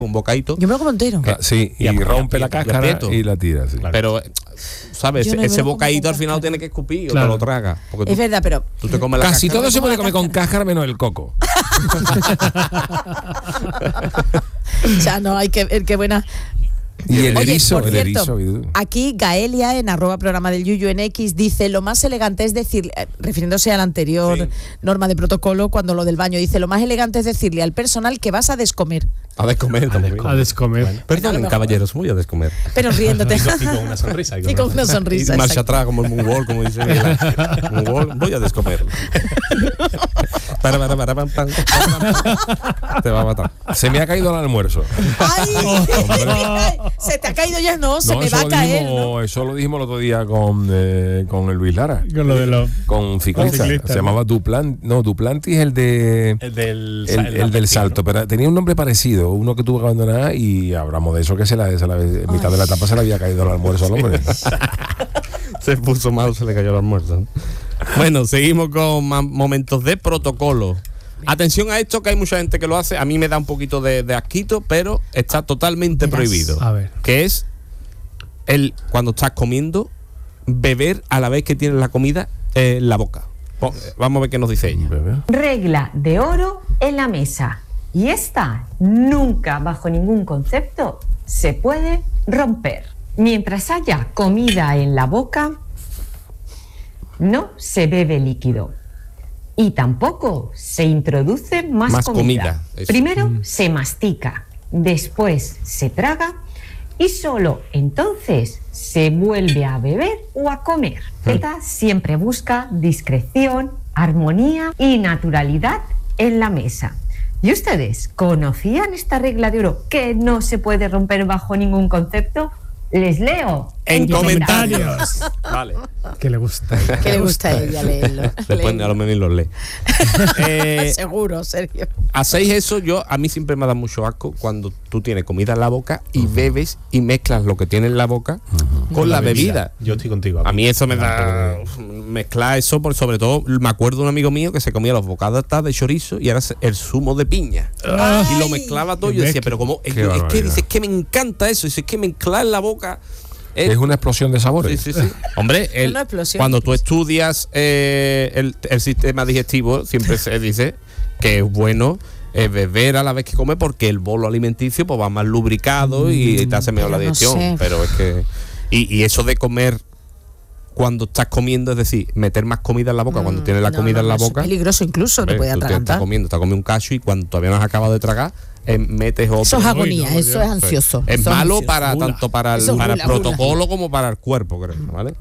un bocadito. Yo me lo como entero. Sí, y rompe la cáscara y la tira. Sí. Claro. Pero, ¿sabes? Yo no Ese me lo como bocadito con al final cáscara. tiene que escupir o Claro. te lo tragas. Es verdad, pero Tú te comes la Casi cáscara. todo se puede comer con cáscara menos el coco. o sea, no hay que ver qué buena. Y el Oye, erizo, por el cierto, erizo. aquí Gaelia en @programa del Yuyu en X dice: lo más elegante es decir, refiriéndose a la anterior norma de protocolo, cuando lo del baño, dice: lo más elegante es decirle al personal que vas a descomer. A descomer también. A descomer. Bueno, perdonen, caballeros, voy a descomer. Pero riéndote. Y con una sonrisa. Y con una sonrisa. Y marcha exacto. atrás como el moonwalk, como dice Miguel. Moonwalk, voy a descomer. Te va a matar. Se me ha caído el almuerzo. ¡Ay! Se te ha caído ya, no, se me va a caer. ¿no? Eso lo dijimos el otro día con el Luis Lara. Con lo de los... Con ciclista. ciclista, Se ¿no? llamaba Duplantis, el del salto, pero tenía un nombre parecido, uno que tuvo que abandonar, y hablamos de eso, que en mitad de la etapa se le había caído el almuerzo al hombre. Se puso mal, se le cayó el almuerzo. Bueno, seguimos con más momentos de protocolo. Atención a esto, que hay mucha gente que lo hace. A mí me da un poquito de asquito, pero está totalmente prohibido. A ver. Que es cuando estás comiendo, beber a la vez que tienes la comida en la boca. Vamos a ver qué nos dice ella. Regla de oro en la mesa. Y esta nunca, bajo ningún concepto, se puede romper. Mientras haya comida en la boca, no se bebe líquido. Y tampoco se introduce más comida. Eso. Primero se mastica, después se traga y solo entonces se vuelve a beber o a comer. Zeta siempre busca discreción, armonía y naturalidad en la mesa. ¿Y ustedes conocían esta regla de oro que no se puede romper bajo ningún concepto? Les leo En comentarios. Vale. Que le gusta. Que le gusta a ella leerlo. Después a lo mejor ni los lee. Seguro, Sergio. Hacéis eso, a mí siempre me da mucho asco cuando tú tienes comida en la boca y bebes y mezclas lo que tienes en la boca con la bebida. Yo estoy contigo. A mí eso me da mezclar eso, sobre todo me acuerdo de un amigo mío que se comía los bocados de chorizo y era el zumo de piña. Y lo mezclaba todo y yo decía, pero como es que dice, es que me encanta eso, es que mezclar en la boca es una explosión de sabores. Sí. Hombre, Una explosión. cuando tú estudias el sistema digestivo, siempre se dice que es bueno beber a la vez que come, porque el bolo alimenticio pues va más lubricado y te hace mejor la pero no digestión. sé. Pero es que y eso de comer cuando estás comiendo, es decir, meter más comida en la boca cuando tienes la comida en la boca, es peligroso, incluso te hombre, puede tú atragantar. estás comiendo un cacho y cuando todavía no has acabado de tragar, metes otro. Eso es agonía, no, eso es ansioso. Es eso malo ansioso. para tanto para el Eso es gula, protocolo como para el cuerpo, creo, ¿vale?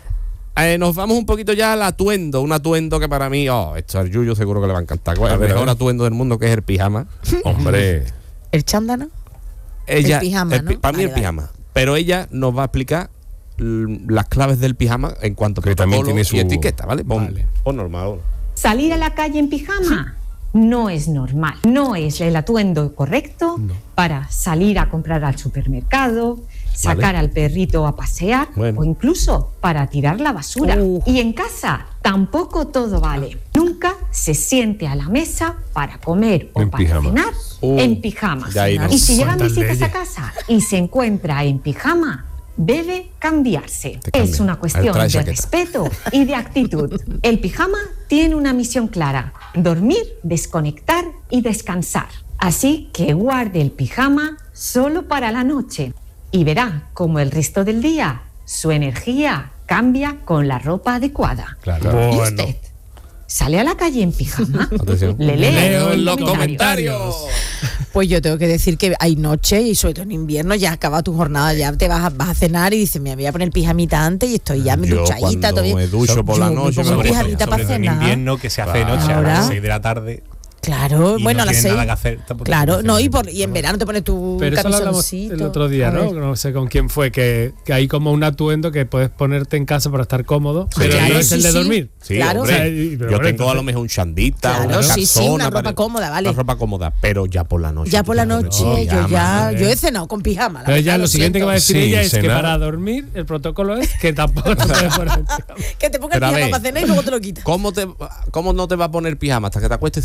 Nos vamos un poquito ya al atuendo, un atuendo que para mí, esto al Yuyo seguro que le va a encantar. El mejor atuendo del mundo, que es el pijama. Hombre, ¿El chándano? ella, El pijama, ¿no? para mí el Vale. pijama. Pero ella nos va a explicar las claves del pijama en cuanto a Que también protocolo tiene su- y etiqueta, ¿vale? Vale. Pon normal. ¿Salir a la calle en pijama? No es normal. No es el atuendo correcto para salir a comprar al supermercado, sacar al perrito a pasear Bueno. o incluso para tirar la basura. Y en casa tampoco todo vale. Nunca se siente a la mesa para comer o En para pijama. cenar en pijama. ya ahí no. Y si llegan Cuántas visitas a leyes. casa y se encuentra en pijama, debe cambiarse. Te cambia. Es una cuestión Trae de chaqueta. respeto y de actitud. El pijama tiene una misión clara: dormir, desconectar y descansar. Así que guarde el pijama solo para la noche y verá cómo el resto del día su energía cambia con la ropa adecuada. Claro. ¿Y usted? ¿Sale a la calle en pijama? Atención. Le leo en los comentarios. Pues yo tengo que decir que hay noches, y sobre todo en invierno, ya acaba tu jornada, ya te vas a cenar y dices, me voy a poner el pijamita antes y estoy ya Yo duchadita. cuando todavía. me ducho por la Yo me noche, pongo me el lo pijamita pongo. para Sobre todo en cenar. invierno, que se hace noche a Ahora. las 6 de la tarde. Claro, Y bueno, no a las tienes 6. nada que hacer, tampoco Claro, te no, apetece. y en verano te pones tu Pero eso lo hablamos camisoncito. el otro día, A ¿no? ver. No sé con quién fue, que hay como un atuendo que puedes ponerte en casa para estar cómodo, pero claro, no es el sí, de sí. dormir. Sí, Claro. hombre. O sea, pero yo bueno, tengo a lo entonces- mejor un chandita, Claro, una sí, calzona, una ropa cómoda, vale. Una ropa cómoda, pero ya por la noche. Ya por la tú noche, tienes yo pijama. he cenado con pijama. la Pero ya verdad, lo siguiente que va a decir Sí, ella es que cenar. para dormir el protocolo es que tampoco te puedes poner en pijama. Que te pongas el Pero a pijama ver, para cenar y luego te lo quitas. ¿Cómo no te va a poner pijama hasta que te acuestes si tú en el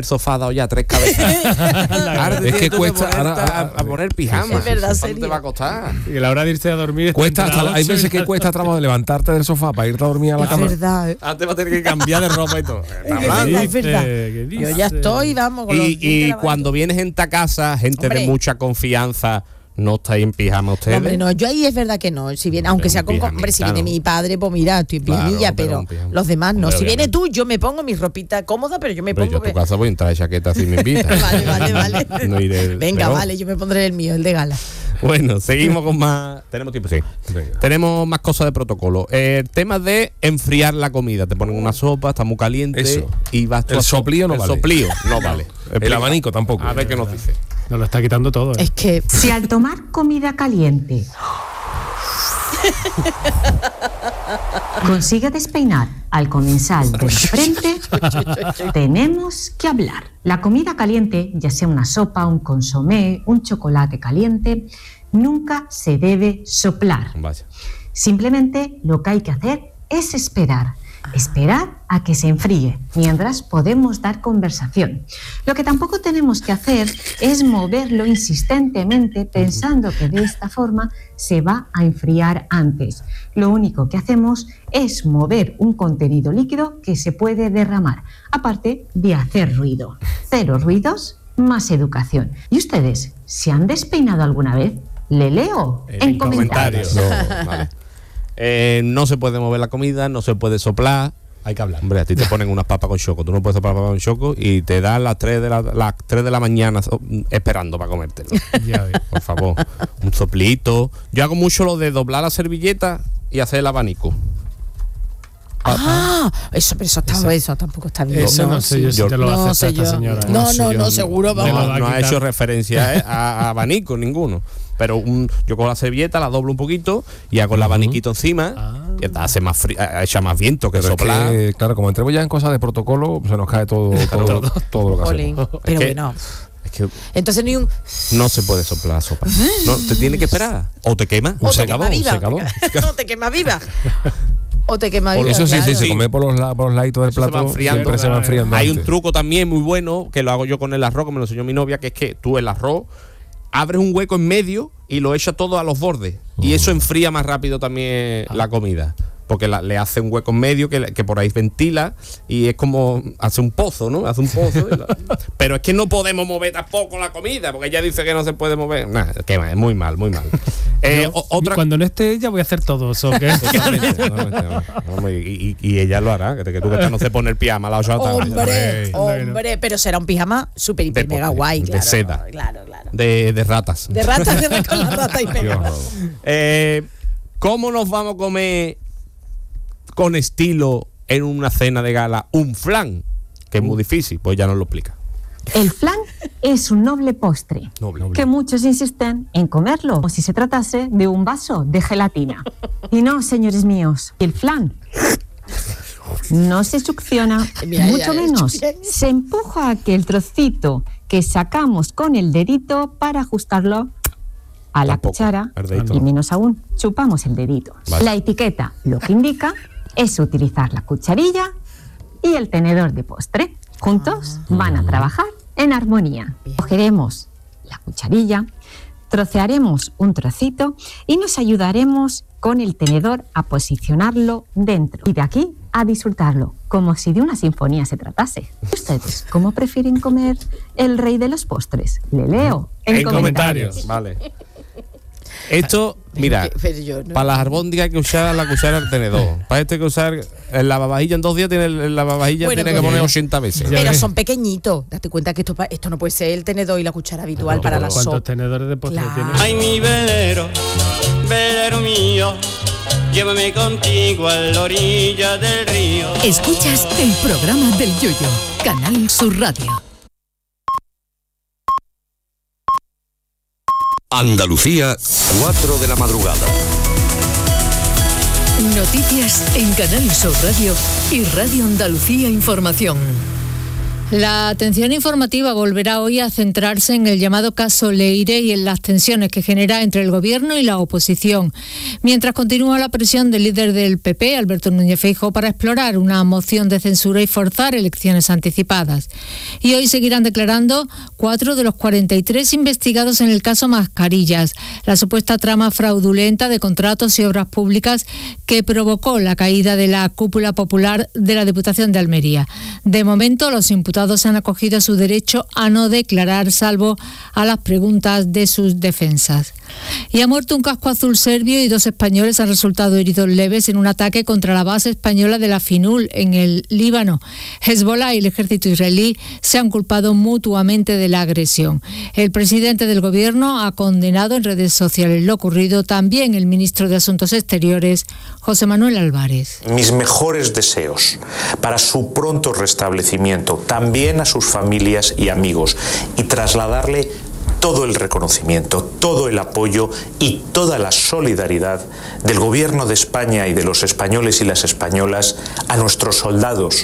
sofá ha dado ya 3 cabezas. Ahora Es que cuesta a poner pijama. Es verdad, ¿Cuánto serio. te va a costar? Y a la hora de irse a dormir. Cuesta hay veces que cuesta trabajo de levantarte del sofá para irte a dormir a la Es cama. verdad. Antes va a tener que cambiar de ropa y todo. Es verdad. ¿Qué dice? Yo ya estoy, vamos. Con los dientes Y lavando. cuando vienes en esta casa, gente Hombre. de mucha confianza, no estáis en pijama ustedes. Hombre, no, yo ahí es verdad que no. Si viene, aunque Pero sea un con. pijamita, Hombre, si viene ¿no? mi padre, pues mira, estoy en Claro, pijamilla, pero pero un pijama. los demás no. Hombre, Si viene obviamente. tú, yo me pongo mi ropita cómoda, pero yo me Hombre, yo pongo. a tu casa voy a entrar de chaqueta si me invitas. Vale. No iré- Venga, pero- vale, yo me pondré el mío, el de gala. Bueno, seguimos con más. ¿Tenemos tiempo? Sí. Venga. Tenemos más cosas de protocolo. El tema de enfriar la comida. Te ponen una sopa, está muy caliente. Eso. Y vas tú El a soplío no el vale. soplío no vale. El abanico tampoco. A ver qué nos dice. Nos lo está quitando todo. Es que. Si al tomar comida caliente consigue despeinar al comensal de su frente, tenemos que hablar. La comida caliente, ya sea una sopa, un consomé, un chocolate caliente, nunca se debe soplar. Vaya. Simplemente lo que hay que hacer es esperar. Esperar a que se enfríe, mientras podemos dar conversación. Lo que tampoco tenemos que hacer es moverlo insistentemente pensando que de esta forma se va a enfriar antes. Lo único que hacemos es mover un contenido líquido que se puede derramar, aparte de hacer ruido. Cero ruidos, más educación. ¿Y ustedes se han despeinado alguna vez? Le leo en comentarios. No, vale. No se puede mover la comida, no se puede soplar. Hay que hablar. Hombre, a ti te ponen unas papas con choco. Tú no puedes soplar papas con choco y te dan las 3 de la mañana esperando para comértelo. Ya ves. Por favor, un soplito. Yo hago mucho lo de doblar la servilleta y hacer el abanico. Eso tampoco está bien. Eso no sé yo si te lo No hace sé esta yo. señora. No, seguro, Me lo vamos. va a No ha quitar. hecho referencia a abanico ninguno. Pero yo cojo la servilleta, la doblo un poquito y hago el abaniquito encima y hace más echa más viento que Pero es soplar. que, claro, como entremos ya en cosas de protocolo, se nos cae todo lo que Jolín. hacemos. Pero que- bueno. Es que Entonces ni un. no se puede soplar la sopa. No, te tiene que esperar. O te quema. O te secador, quema un viva. secador. No te quema viva. O te quema viva. Eso sí, claro. se come por los laditos del Eso se va plato, enfriando. siempre se va enfriando. Hay un antes. truco también muy bueno que lo hago yo con el arroz, que me lo enseñó mi novia, que es que tú el arroz abres un hueco en medio y lo echas todo a los bordes. Y eso enfría más rápido también la comida. Porque le hace un hueco en medio que por ahí ventila y es como hace un pozo, ¿no? Hace un pozo. Pero es que no podemos mover tampoco la comida, porque ella dice que no se puede mover. Nah, es muy mal, muy mal. Otra Cuando no esté ella voy a hacer todo eso. ¿ok? Totalmente. Hombre, y ella lo hará, que tú ves no se pone el pijama a la 8 de la tarde. Hombre, pero será un pijama súper hiper De- mega guay, de claro. seda. Claro. De ratas. De ratas, con la rata y Qué pega. horror. ¿Cómo nos vamos a comer con estilo en una cena de gala un flan? Que es muy difícil, pues ya nos lo explica. El flan es un noble postre Noble. que muchos insisten en comerlo como si se tratase de un vaso de gelatina. Y no, señores míos, el flan no se succiona, Mira, mucho ya, menos ya. se empuja aquel trocito que sacamos con el dedito para ajustarlo a la Tampoco, cuchara el dedito y no. menos aún, chupamos el dedito. Vale. La etiqueta lo que indica es utilizar la cucharilla y el tenedor de postre. Juntos van a trabajar en armonía. Cogeremos la cucharilla, trocearemos un trocito y nos ayudaremos con el tenedor a posicionarlo dentro. Y de aquí a disfrutarlo, como si de una sinfonía se tratase. ¿Ustedes cómo prefieren comer el rey de los postres? Le leo en comentarios. Vale. Esto, mira, Pero yo no- para las albóndigas hay que usar la cuchara del tenedor. Para esto hay que usar el lavavajilla. En 2 días tiene el lavavajilla Bueno, tiene que pues- poner 80 veces. Ya Pero ves. son pequeñitos. Date cuenta que esto no puede ser el tenedor y la cuchara habitual para la ¿Cuántos sopa. tenedores de postre Claro. tienes? Ay, mi velero, velero mío, llévame contigo a la orilla del río. Escuchas el programa del Yoyo, Canal Sur Radio. Andalucía, 4 de la madrugada. Noticias en Canal Sur Radio y Radio Andalucía Información. La atención informativa volverá hoy a centrarse en el llamado caso Leire y en las tensiones que genera entre el gobierno y la oposición, mientras continúa la presión del líder del PP, Alberto Núñez Feijóo, para explorar una moción de censura y forzar elecciones anticipadas. Y hoy seguirán declarando 4 de los 43 investigados en el caso Mascarillas, la supuesta trama fraudulenta de contratos y obras públicas que provocó la caída de la cúpula popular de la Diputación de Almería. De momento, los imputados han acogido a su derecho a no declarar, salvo a las preguntas de sus defensas. Y ha muerto un casco azul serbio y 2 españoles han resultado heridos leves en un ataque contra la base española de la FINUL en el Líbano. Hezbollah y el ejército israelí se han culpado mutuamente de la agresión. El presidente del gobierno ha condenado en redes sociales lo ocurrido, también el ministro de Asuntos Exteriores, José Manuel Álvarez. Mis mejores deseos para su pronto restablecimiento, también a sus familias y amigos, y trasladarle todo el reconocimiento, todo el apoyo y toda la solidaridad del Gobierno de España y de los españoles y las españolas a nuestros soldados.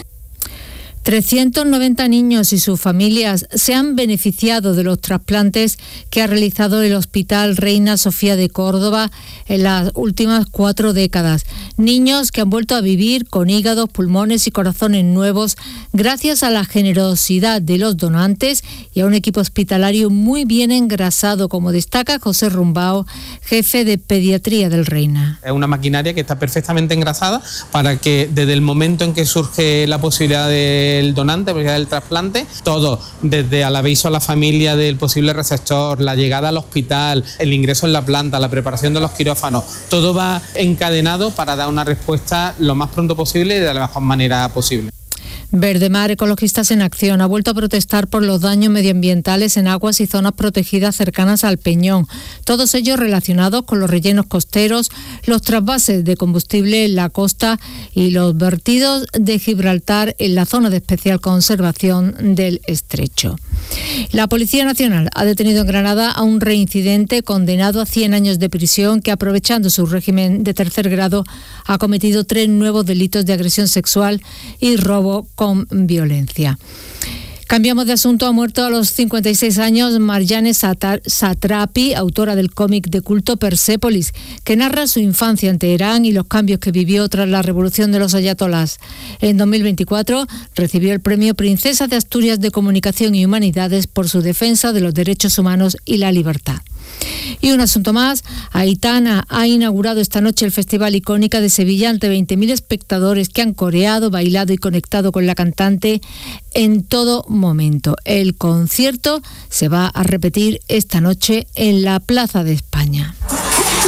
390 niños y sus familias se han beneficiado de los trasplantes que ha realizado el Hospital Reina Sofía de Córdoba en las últimas 4 décadas. Niños que han vuelto a vivir con hígados, pulmones y corazones nuevos gracias a la generosidad de los donantes y a un equipo hospitalario muy bien engrasado, como destaca José Rumbao, jefe de pediatría del Reina. Es una maquinaria que está perfectamente engrasada para que desde el momento en que surge la posibilidad del donante, del trasplante, todo, desde al aviso a la familia del posible receptor, la llegada al hospital, el ingreso en la planta, la preparación de los quirófanos, todo va encadenado para dar una respuesta lo más pronto posible y de la mejor manera posible. Verdemar, Ecologistas en Acción, ha vuelto a protestar por los daños medioambientales en aguas y zonas protegidas cercanas al Peñón, todos ellos relacionados con los rellenos costeros, los trasvases de combustible en la costa y los vertidos de Gibraltar en la zona de especial conservación del Estrecho. La Policía Nacional ha detenido en Granada a un reincidente condenado a 100 años de prisión que, aprovechando su régimen de tercer grado, ha cometido 3 nuevos delitos de agresión sexual y robo con violencia. Cambiamos de asunto. Ha muerto a los 56 años Marjane Satrapi, autora del cómic de culto Persépolis, que narra su infancia en Teherán y los cambios que vivió tras la revolución de los ayatolás. En 2024 recibió el premio Princesa de Asturias de Comunicación y Humanidades por su defensa de los derechos humanos y la libertad. Y un asunto más, Aitana ha inaugurado esta noche el Festival Icónica de Sevilla ante 20.000 espectadores que han coreado, bailado y conectado con la cantante en todo momento. El concierto se va a repetir esta noche en la Plaza de España.